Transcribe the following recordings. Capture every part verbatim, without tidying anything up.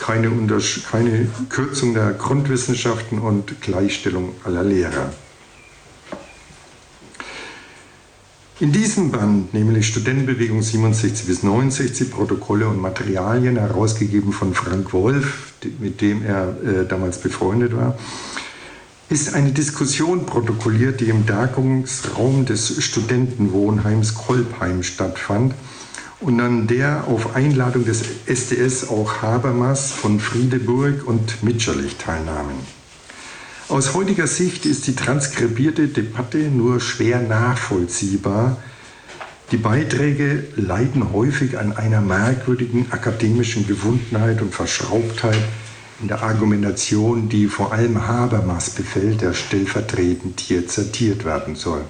keine, Untersch- keine Kürzung der Grundwissenschaften und Gleichstellung aller Lehrer. In diesem Band, nämlich Studentenbewegung siebenundsechzig bis neunundsechzig, Protokolle und Materialien, herausgegeben von Frank Wolf, mit dem er äh, damals befreundet war, ist eine Diskussion protokolliert, die im Tagungsraum des Studentenwohnheims Kolbheim stattfand und an der auf Einladung des S D S auch Habermas, von Friedeburg und Mitscherlich teilnahmen. Aus heutiger Sicht ist die transkribierte Debatte nur schwer nachvollziehbar. Die Beiträge leiden häufig an einer merkwürdigen akademischen Gewundheit und Verschraubtheit in der Argumentation, die vor allem Habermas befällt, der stellvertretend hier zitiert werden soll.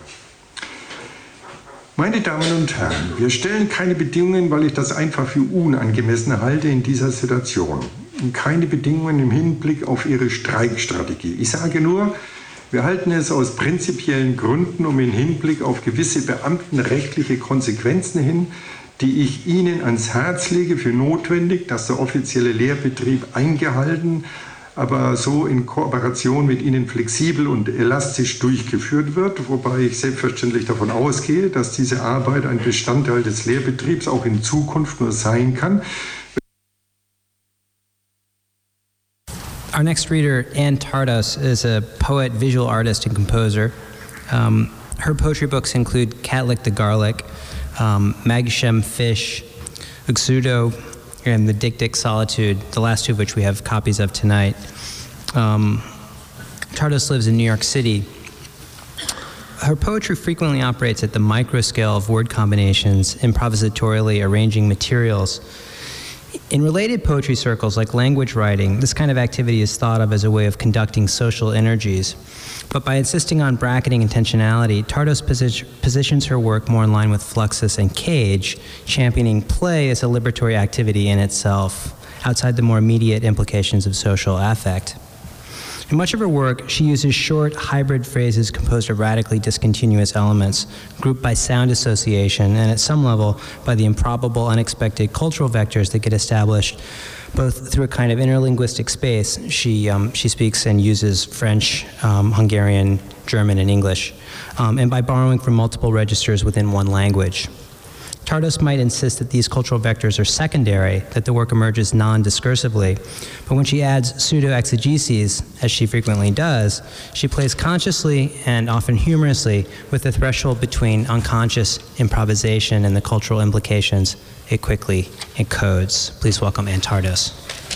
Meine Damen und Herren, wir stellen keine Bedingungen, weil ich das einfach für unangemessen halte in dieser Situation. Keine Bedingungen im Hinblick auf Ihre Streikstrategie. Ich sage nur, wir halten es aus prinzipiellen Gründen, um im Hinblick auf gewisse beamtenrechtliche Konsequenzen hin, die ich Ihnen ans Herz lege, für notwendig, dass der offizielle Lehrbetrieb eingehalten, aber so in Kooperation mit Ihnen flexibel und elastisch durchgeführt wird, wobei ich selbstverständlich davon ausgehe, dass diese Arbeit ein Bestandteil des Lehrbetriebs auch in Zukunft nur sein kann. Our next reader, Anne Tardos, is a poet, visual artist, and composer. Um, her poetry books include Cat Lick the Garlic, um, Magshem Fish, Uxudo, and The Dik-Dik Solitude, the last two of which we have copies of tonight. Um, Tardos lives in New York City. Her poetry frequently operates at the micro scale of word combinations, improvisatorily arranging materials. In related poetry circles like language writing, this kind of activity is thought of as a way of conducting social energies. But by insisting on bracketing intentionality, Tardos posi- positions her work more in line with Fluxus and Cage, championing play as a liberatory activity in itself, outside the more immediate implications of social affect. In much of her work, she uses short, hybrid phrases composed of radically discontinuous elements, grouped by sound association, and at some level by the improbable, unexpected cultural vectors that get established both through a kind of interlinguistic space. She, um, she speaks and uses French, um, Hungarian, German, and English, um, and by borrowing from multiple registers within one language. Tardos might insist that these cultural vectors are secondary, that the work emerges non-discursively, but when she adds pseudo-exegeses, as she frequently does, she plays consciously and often humorously with the threshold between unconscious improvisation and the cultural implications it quickly encodes. Please welcome Anne Tardos.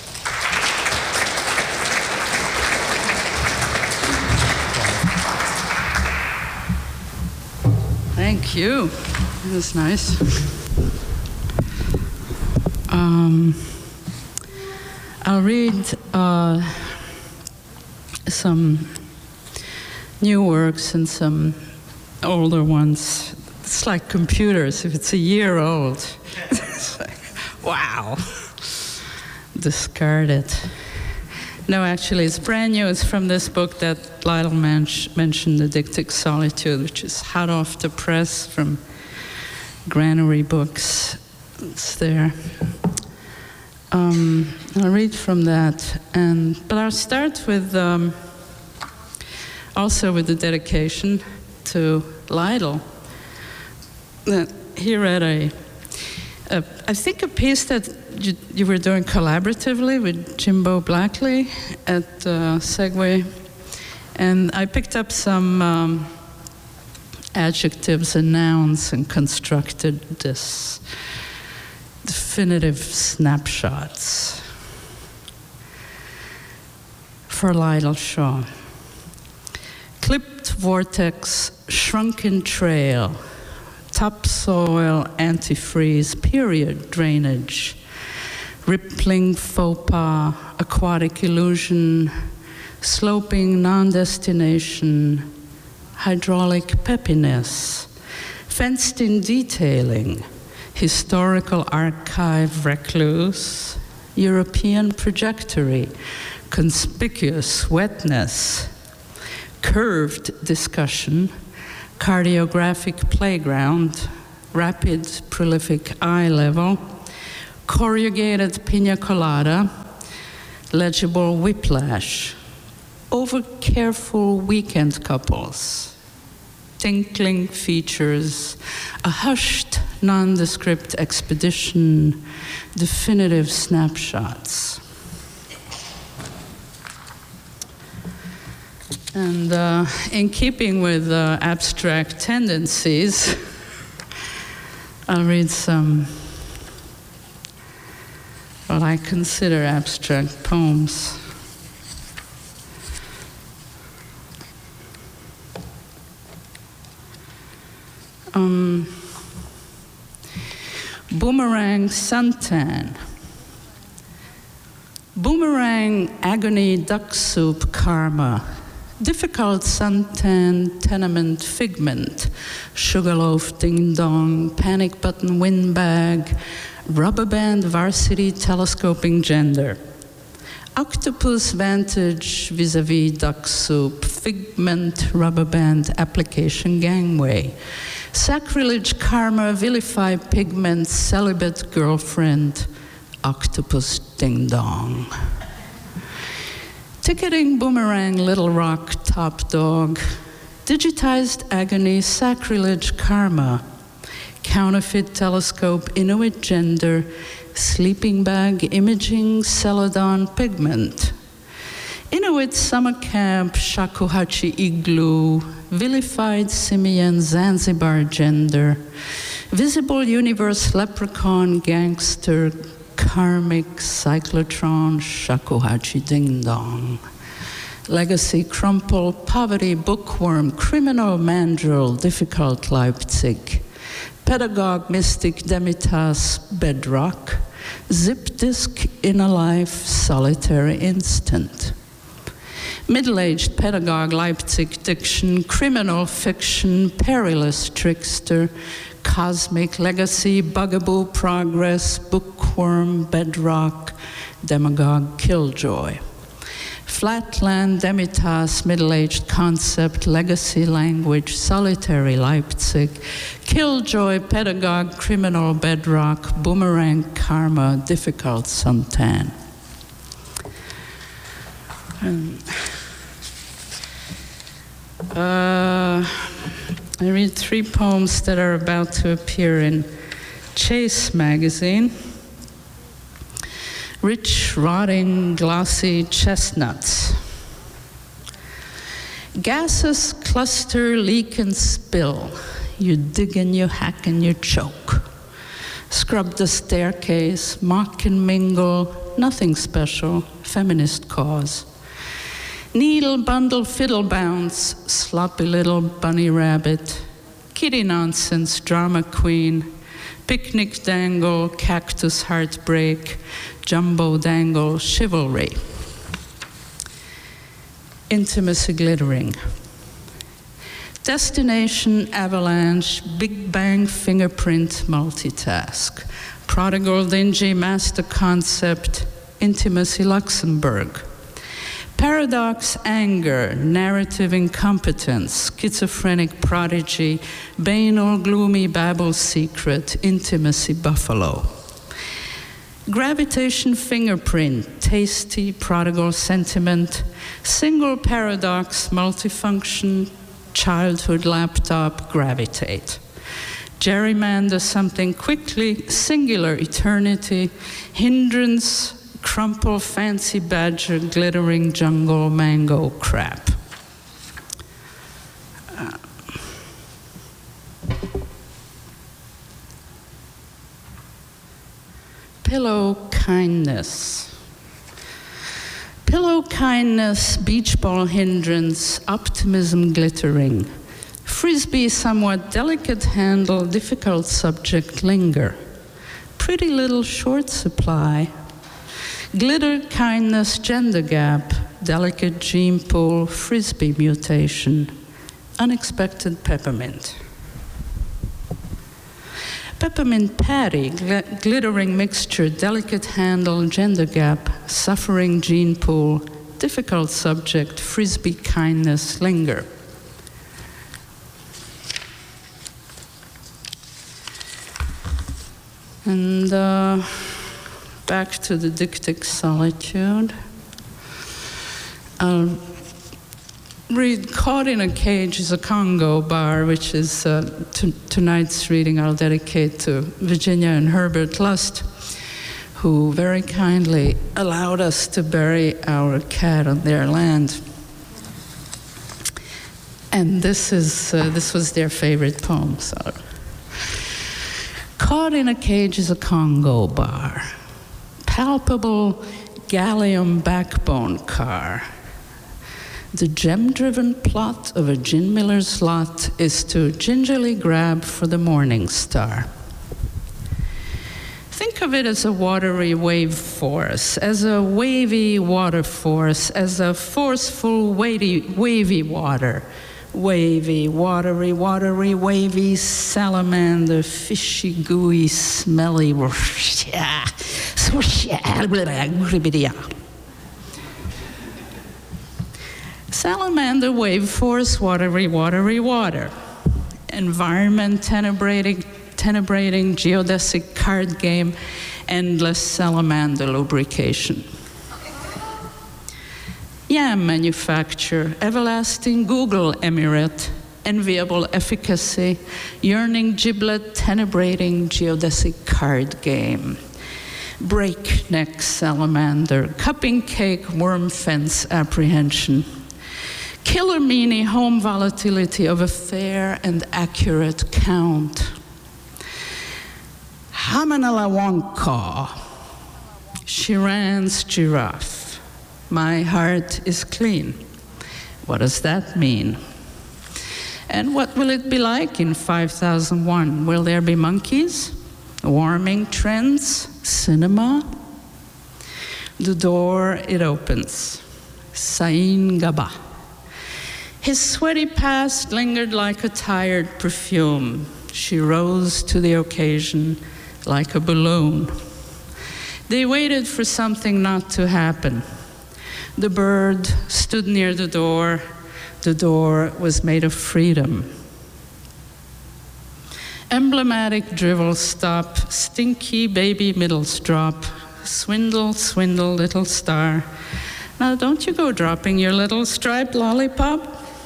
Thank you. That's nice. Um, I'll read uh, some new works and some older ones. It's like computers. If it's a year old, it's like, wow, discard it. No, actually, it's brand new. It's from this book that Lytle Mensch mentioned, The Dik-Dik Solitude, which is hot off the press from Granary Books. It's there. Um, I'll read from that, and but I'll start with um, also with the dedication to Lytle. Uh, he read a, a, I think a piece that you, you were doing collaboratively with Jimbo Blackley at uh, Segway, and I picked up some um, adjectives and nouns and constructed this definitive snapshots for Lytle Shaw. Clipped vortex, shrunken trail, topsoil antifreeze, period drainage, rippling faux pas, aquatic illusion, sloping non-destination, hydraulic peppiness, fenced-in detailing, historical archive recluse, European trajectory, conspicuous wetness, curved discussion, cardiographic playground, rapid prolific eye level, corrugated pina colada, legible whiplash, over-careful weekend couples, tinkling features, a hushed, nondescript expedition, definitive snapshots. And uh, in keeping with uh, abstract tendencies, I'll read some what I consider abstract poems. Um, Boomerang Suntan. Boomerang agony duck soup karma. Difficult suntan tenement figment. Sugarloaf ding dong, panic button windbag, rubber band varsity telescoping gender. Octopus vantage vis-a-vis duck soup, figment rubber band application gangway. Sacrilege karma vilify pigment celibate girlfriend, octopus ding dong. Ticketing boomerang Little Rock top dog. Digitized agony sacrilege karma. Counterfeit telescope Inuit gender. Sleeping bag imaging celadon pigment. Inuit summer camp shakuhachi igloo. Vilified simian Zanzibar gender. Visible universe leprechaun gangster. Karmic cyclotron shakuhachi ding dong. Legacy crumple poverty bookworm criminal mandrill difficult Leipzig. Pedagogue mystic demitas bedrock. Zip disk inner life solitary instant. Middle-aged pedagogue Leipzig diction criminal fiction perilous trickster. Cosmic legacy, bugaboo progress, bookworm, bedrock, demagogue killjoy. Flatland, demitas, middle-aged concept, legacy language, solitary Leipzig, killjoy, pedagogue, criminal, bedrock, boomerang, karma, difficult suntan. Um, uh, I read three poems that are about to appear in Chase magazine. Rich, rotting, glossy chestnuts. Gases cluster, leak and spill. You dig and you hack and you choke. Scrub the staircase, mock and mingle, nothing special, feminist cause. Needle, bundle, fiddle bounce, sloppy little bunny rabbit, kitty nonsense, drama queen, picnic dangle, cactus heartbreak, jumbo dangle, chivalry. Intimacy glittering. Destination avalanche, big bang fingerprint multitask. Prodigal dingy master concept, intimacy Luxembourg. Paradox anger, narrative incompetence, schizophrenic prodigy, banal gloomy babble secret, intimacy buffalo. Gravitation fingerprint, tasty prodigal sentiment, single paradox multifunction, childhood laptop gravitate. Gerrymander something quickly, singular eternity, hindrance, crumple, fancy badger, glittering jungle, mango, crap. Uh, pillow kindness. Pillow kindness, beach ball hindrance, optimism glittering. Frisbee somewhat delicate handle, difficult subject linger. Pretty little short supply. Glitter, kindness, gender gap, delicate gene pool, frisbee mutation, unexpected peppermint. Peppermint patty, gl glittering mixture, delicate handle, gender gap, suffering gene pool, difficult subject, frisbee kindness, linger. And uh, back to the dictic solitude. I'll read Caught in a Cage is a Congo Bar, which is uh, t- tonight's reading I'll dedicate to Virginia and Herbert Lust, who very kindly allowed us to bury our cat on their land. And this is uh, this was their favorite poem. So. Caught in a Cage is a Congo Bar, palpable gallium backbone car. The gem-driven plot of a gin miller's lot is to gingerly grab for the morning star. Think of it as a watery wave force, as a wavy water force, as a forceful, weighty, wavy water. Wavy, watery, watery, wavy, salamander, fishy, gooey, smelly. Salamander, wave force, watery, watery, water. Environment, tenebrating, tenebrating, geodesic card game, endless salamander lubrication. Yam manufacture, everlasting Google emirate, enviable efficacy, yearning giblet, tenebrating geodesic card game. Breakneck salamander, cupping cake, worm fence apprehension. Killer meanie home volatility of a fair and accurate count. Hamanalawanka, Shiran's giraffe. My heart is clean. What does that mean? And what will it be like in five thousand one? Will there be monkeys? Warming trends? Cinema? The door, it opens. Sain Gaba. His sweaty past lingered like a tired perfume. She rose to the occasion like a balloon. They waited for something not to happen. The bird stood near the door. The door was made of freedom. Emblematic drivel stop, stinky baby middle strop, swindle, swindle, little star. Now don't you go dropping your little striped lollipop.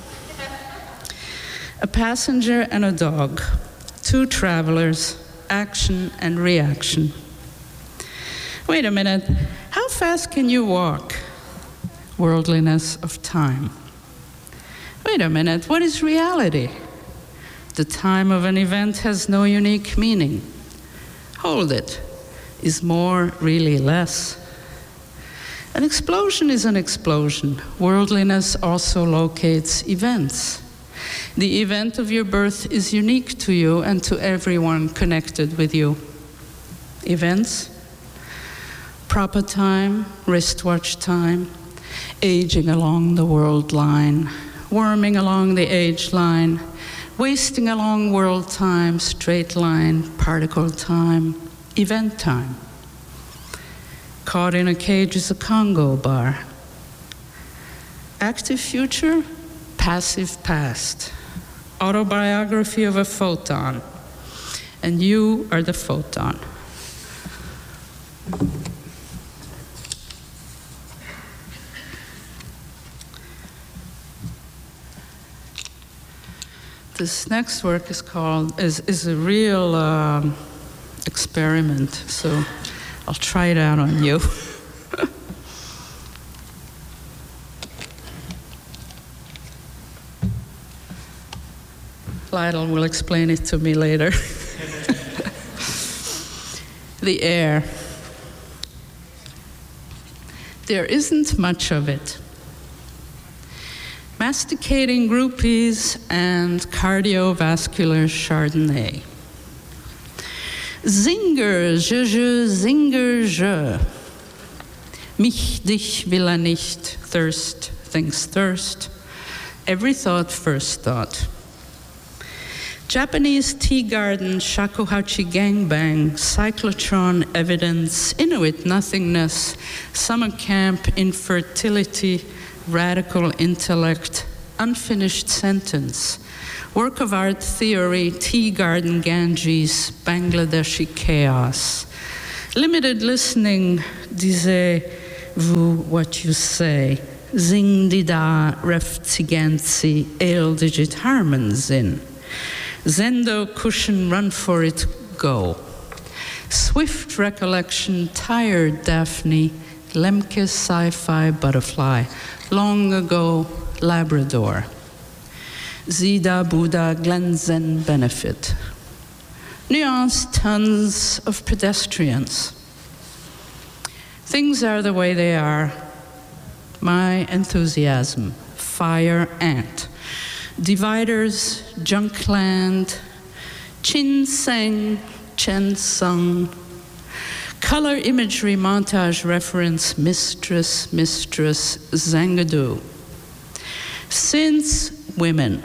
A passenger and a dog, two travelers, action and reaction. Wait a minute, how fast can you walk? Worldliness of time. Wait a minute, what is reality? The time of an event has no unique meaning. Hold it, is more really less? An explosion is an explosion. Worldliness also locates events. The event of your birth is unique to you and to everyone connected with you. Events, proper time, wristwatch time, aging along the world line, worming along the age line, wasting along world time, straight line, particle time, event time. Caught in a Cage is a Congo Bar. Active future, passive past. Autobiography of a photon. And you are the photon. This next work is called, is, is a real um, experiment, so I'll try it out on you. Lydell will explain it to me later. The air. There isn't much of it. Masticating groupies and cardiovascular Chardonnay. Zinger, je, je, zinger, je. Mich, dich will er nicht. Thirst, thinks thirst. Every thought, first thought. Japanese tea garden, shakuhachi gangbang, cyclotron evidence, Inuit nothingness, summer camp, infertility, radical intellect, unfinished sentence, work of art theory, tea garden Ganges, Bangladeshi chaos, limited listening, disez-vous what you say, Zing di da ref zigenzi el digit harmon zin. Zendo cushion run for it go. Swift recollection tired Daphne, Lemke sci-fi butterfly, long ago Labrador. Zida Buddha Glenzen benefit. Nuance tons of pedestrians. Things are the way they are. My enthusiasm, fire ant. Dividers, junkland, Chin Seng, Chen Sung. Color imagery montage reference, mistress, mistress, Zangadu. Since women.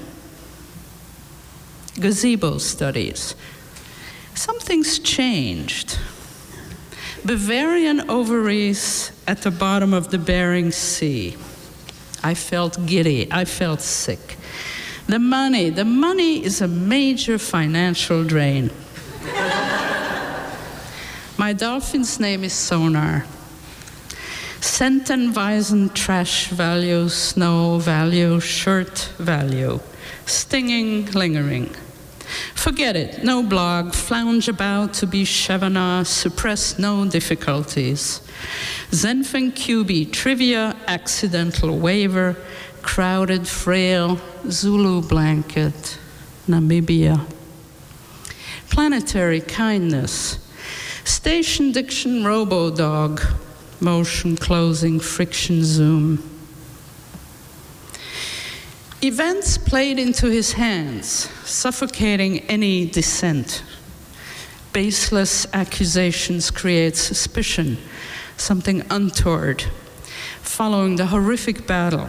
Gazebo studies. Something's changed. Bavarian ovaries at the bottom of the Bering Sea. I felt giddy, I felt sick. The money, the money is a major financial drain. My dolphin's name is Sonar. Centenweisen trash value, snow value, shirt value, stinging, lingering. Forget it, no blog, flounge about to be Chevanah, suppress no difficulties. Zenfeng Q B, trivia, accidental waiver, crowded, frail, Zulu blanket, Namibia. Planetary kindness, station diction robo-dog, motion closing, friction zoom. Events played into his hands, suffocating any dissent. Baseless accusations create suspicion, something untoward, following the horrific battle.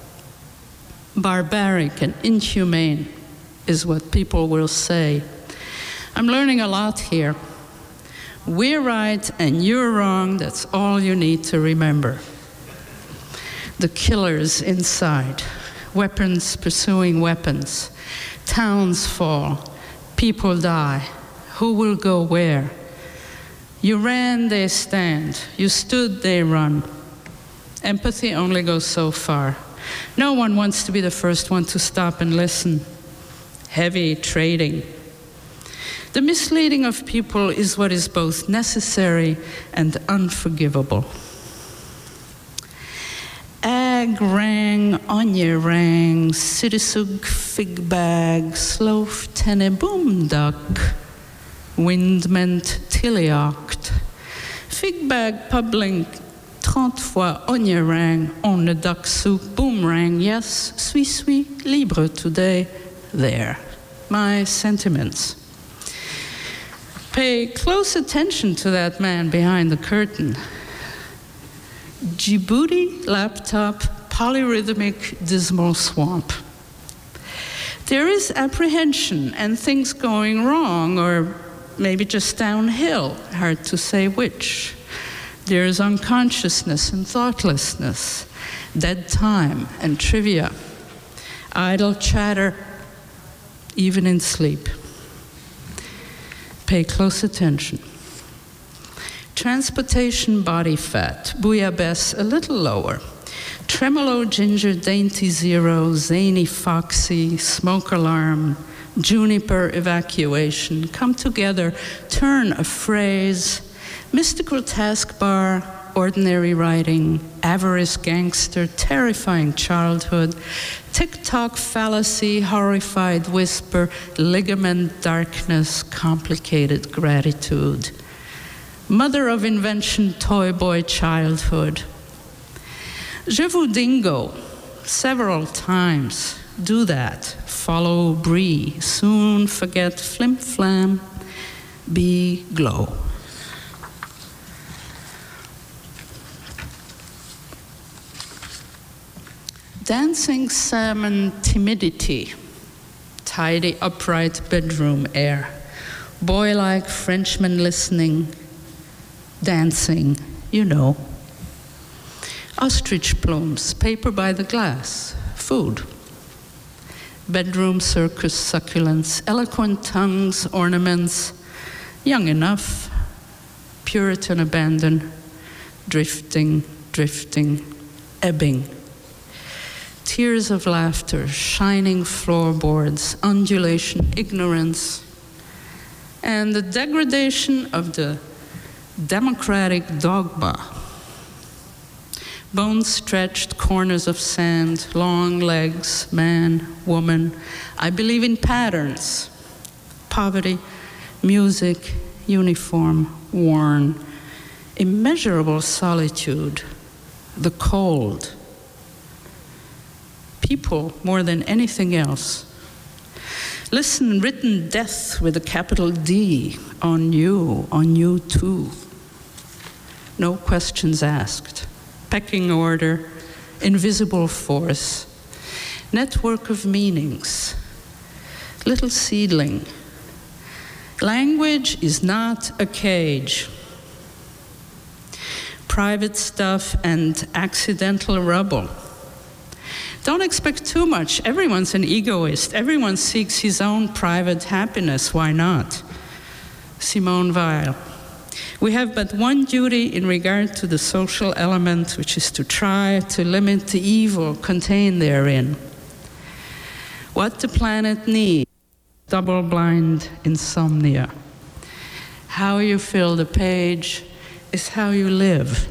Barbaric and inhumane is what people will say. I'm learning a lot here. We're right and you're wrong, that's all you need to remember. The killers inside. Weapons pursuing weapons. Towns fall. People die. Who will go where? You ran, they stand. You stood, they run. Empathy only goes so far. No one wants to be the first one to stop and listen. Heavy trading. The misleading of people is what is both necessary and unforgivable. Ag rang, onye rang, sidisug fig bag, sloaf tene boom duck, windment tilioct. Fig bag publing trente fois onye rang, on the duck soup boomerang, yes, suis suis, libre today, there. My sentiments. Pay close attention to that man behind the curtain. Djibouti laptop, polyrhythmic dismal swamp. There is apprehension and things going wrong, or maybe just downhill, hard to say which. There is unconsciousness and thoughtlessness, dead time and trivia, idle chatter, even in sleep. Pay close attention. Transportation body fat, bouillabaisse a little lower. Tremolo ginger dainty zero, zany foxy, smoke alarm, juniper evacuation, come together, turn a phrase, mystical taskbar, ordinary writing, avarice gangster, terrifying childhood, tick-tock fallacy, horrified whisper, ligament darkness, complicated gratitude. Mother of invention, toy boy childhood. Je vous dingo, several times, do that. Follow Brie, soon forget flim flam, be glow. Dancing salmon timidity, tidy upright bedroom air, boy-like Frenchman listening, dancing, you know. Ostrich plumes, paper by the glass, food. Bedroom circus succulents, eloquent tongues, ornaments, young enough, Puritan abandon, drifting, drifting, ebbing, tears of laughter, shining floorboards, undulation, ignorance, and the degradation of the democratic dogma. Bone-stretched corners of sand, long legs, man, woman. I believe in patterns. Poverty, music, uniform, worn. Immeasurable solitude, the cold. People more than anything else. Listen, written death with a capital D on you, on you too. No questions asked. Pecking order, invisible force, network of meanings, little seedling. Language is not a cage. Private stuff and accidental rubble. Don't expect too much. Everyone's an egoist. Everyone seeks his own private happiness. Why not? Simone Weil. We have but one duty in regard to the social element, which is to try to limit the evil contained therein. What the planet needs, double-blind insomnia. How you fill the page is how you live.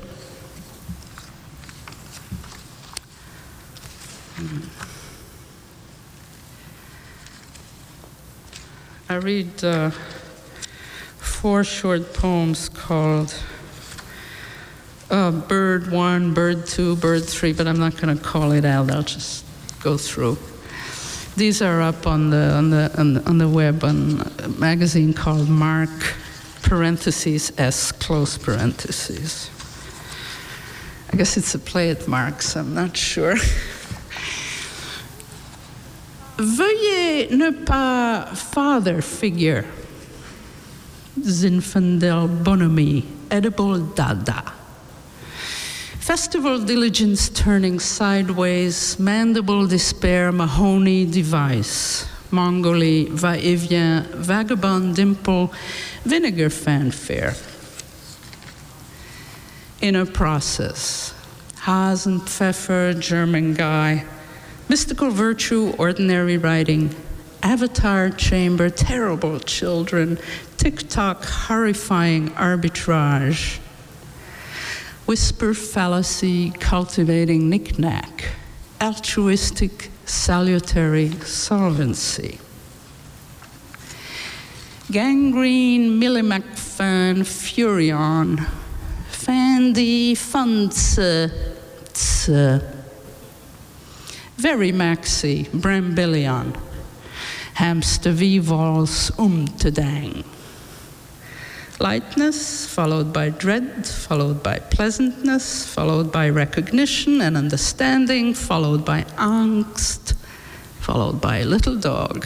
I read uh, four short poems called uh, Bird One, Bird Two, Bird Three, but I'm not going to call it out. I'll just go through. These are up on the on the on the, on the web on a magazine called Mark, parentheses S, close parentheses. I guess it's a play at Marx. I'm not sure. Veuillez ne pas father figure. Zinfandel bonhomie, edible dada. Festival diligence turning sideways, mandible despair, Mahoney device. Mongolie, va-et-vient, vagabond dimple, vinegar fanfare. Inner process. Hasenpfeffer, German guy. Mystical virtue, ordinary writing. Avatar chamber, terrible children. Tick-tock, horrifying arbitrage. Whisper fallacy, cultivating knick-knack. Altruistic, salutary solvency. Gangrene, millimacfan, furion. Fandy, funse, tse. Very maxi, brambillion. Hamster vivals, umtedang. Lightness, followed by dread, followed by pleasantness, followed by recognition and understanding, followed by angst, followed by little dog.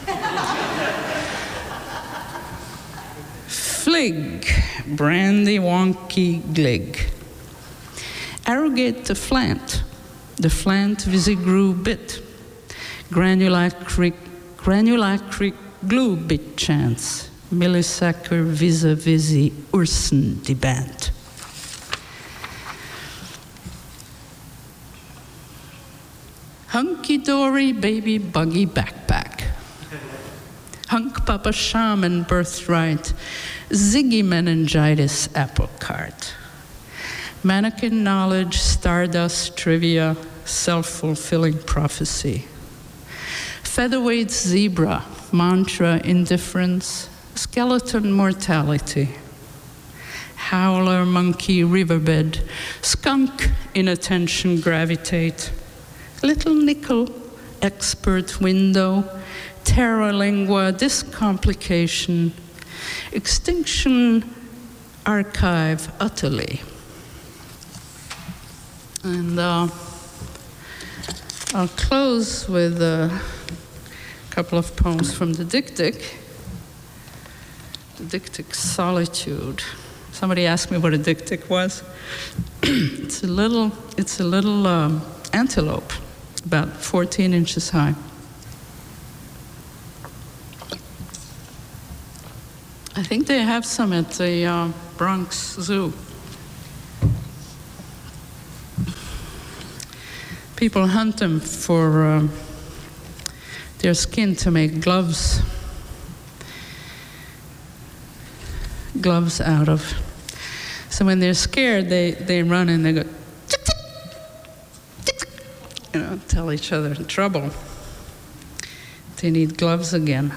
Flig, brandy wonky glig. Arrogate the flant, the flant visigrew bit. Granulacric, granulacric glue bit chance. Millisacker vis-a-vis Ursen debant. Hunky-dory baby buggy backpack. Hunk papa shaman birthright. Ziggy meningitis apple cart. Mannequin knowledge, stardust trivia, self-fulfilling prophecy. Featherweight zebra, mantra indifference. Skeleton mortality. Howler monkey riverbed. Skunk inattention gravitate. Little nickel expert window. Terralingua discomplication. Extinction archive utterly. And uh, I'll close with a couple of poems from the dictic. Dictic solitude. Somebody asked me what a dictic was. it's a little, it's a little um, antelope, about fourteen inches high. I think they have some at the uh, Bronx Zoo. people hunt them for um, their skin to make gloves. Gloves out of. So when they're scared, they, they run and they go, tick, tick, tick, tick, you know, tell each other in trouble. They need gloves again.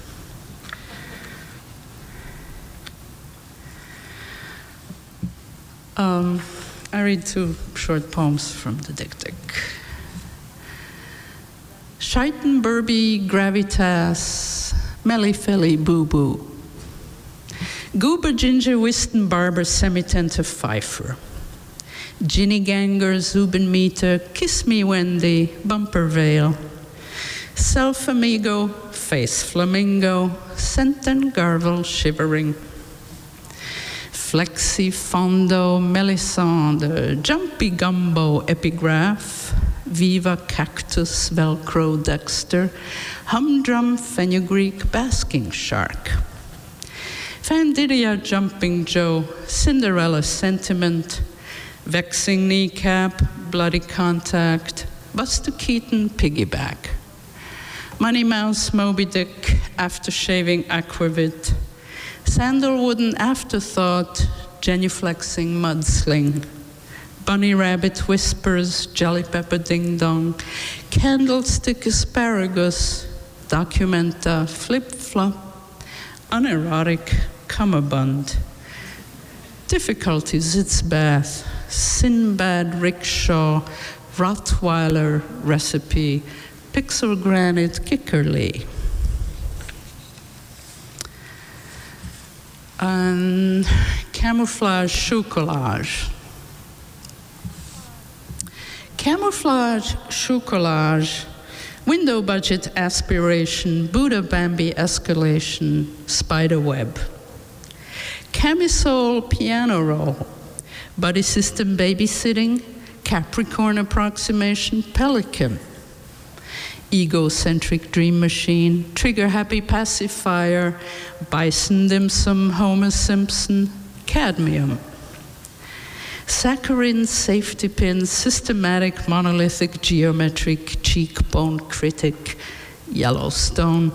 Um, I read two short poems from the diptych. Scheiten Burby gravitas, mellifeli boo boo. Goober ginger wisten barber semitente pfeifer. Ginny ganger zubenmeter, kiss me Wendy, bumper veil. Self amigo, face flamingo, senten garvel shivering. Flexi fondo melisande, jumpy gumbo epigraph. Viva cactus velcro dexter, humdrum fenugreek basking shark. Fandidia jumping Joe, Cinderella sentiment, vexing kneecap, bloody contact, Buster Keaton piggyback. Money Mouse Moby Dick, aftershaving aquavit, sandalwooden afterthought, genuflexing mudsling. Bunny rabbit whispers, jelly pepper ding dong, candlestick asparagus, documenta flip flop, unerotic cummerbund. Difficulties, it's bath, Sinbad rickshaw, Rottweiler recipe, pixel granite kickerly. And camouflage chocolage. Camouflage chocolage, window budget aspiration, Buddha Bambi escalation, spider web. Camisole piano roll, buddy system babysitting, Capricorn approximation, pelican. Egocentric dream machine, trigger happy pacifier, bison dim sum, Homer Simpson, cadmium. Saccharine safety pin, systematic monolithic geometric cheekbone critic, Yellowstone.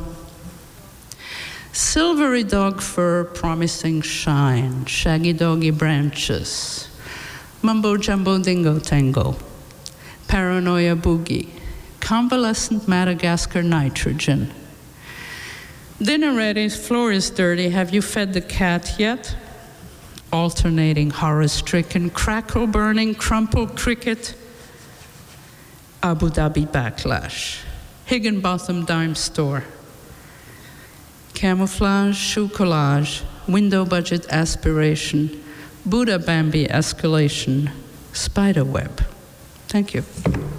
Silvery dog fur promising shine, shaggy doggy branches. Mumbo jumbo dingo tango, paranoia boogie, convalescent Madagascar nitrogen. Dinner ready, floor is dirty, have you fed the cat yet? Alternating horror-stricken, crackle-burning, crumpled cricket, Abu Dhabi backlash, Higginbotham dime store, camouflage, shoe collage, window budget aspiration, Buddha Bambi escalation, spider web. Thank you.